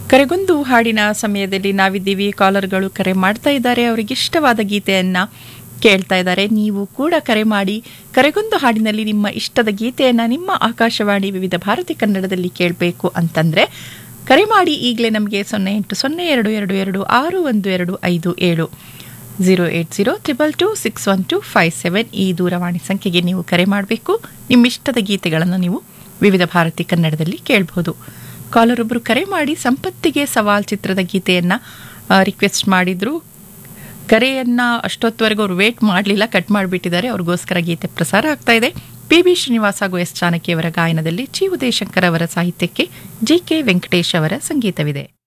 ಕರೆಗೊಂದು ಹಾಡಿನ ಸಮಯದಲ್ಲಿ ನಾವಿದ್ದೀವಿ. ಕಾಲರ್ಗಳು ಕರೆ ಮಾಡ್ತಾ ಇದ್ದಾರೆ, ಅವರಿಗೆ ಇಷ್ಟವಾದ ಗೀತೆಯನ್ನ ಕೇಳ್ತಾ ಇದ್ದಾರೆ. ನೀವು ಕೂಡ ಕರೆ ಮಾಡಿ ಕರೆಗೊಂದು ಹಾಡಿನಲ್ಲಿ ನಿಮ್ಮ ಇಷ್ಟದ ಗೀತೆಯನ್ನ ನಿಮ್ಮ ಆಕಾಶವಾಣಿ ವಿವಿಧ ಭಾರತಿ ಕನ್ನಡದಲ್ಲಿ ಕೇಳಬೇಕು ಅಂತಂದ್ರೆ ಕರೆ ಮಾಡಿ. ಈಗಲೇ ನಮಗೆ 080222612570 08022226125 ಈ ದೂರವಾಣಿ ಸಂಖ್ಯೆಗೆ ನೀವು ಕರೆ ಮಾಡಬೇಕು. ನಿಮ್ಮ ಇಷ್ಟದ ಗೀತೆಗಳನ್ನು ನೀವು ವಿವಿಧ ಭಾರತಿ ಕನ್ನಡದಲ್ಲಿ ಕೇಳಬಹುದು. ಕಾಲರ್ ಒಬ್ಬರು ಕರೆ ಮಾಡಿ ಸಂಪತ್ತಿಗೆ ಸವಾಲ್ ಚಿತ್ರದ ಗೀತೆಯನ್ನ ರಿಕ್ವೆಸ್ಟ್ ಮಾಡಿದ್ರು. ಕರೆಯನ್ನ ಅಷ್ಟೊತ್ತವರೆಗೂ ಅವರು ವೇಟ್ ಮಾಡಲಿಲ್ಲ, ಕಟ್ ಮಾಡಿಬಿಟ್ಟಿದ್ದಾರೆ. ಅವ್ರಿಗೋಸ್ಕರ ಗೀತೆ ಪ್ರಸಾರ ಆಗ್ತಾ ಇದೆ. ಪಿ.ಬಿ. ಶ್ರೀನಿವಾಸ ಹಾಗೂ ಎಸ್ ಜಾನಕಿ ಅವರ ಗಾಯನದಲ್ಲಿ, ಚಿ ಉದಯಶಂಕರ್ ಅವರ ಸಾಹಿತ್ಯಕ್ಕೆ ಜಿ.ಕೆ. ವೆಂಕಟೇಶ್ ಅವರ ಸಂಗೀತವಿದೆ.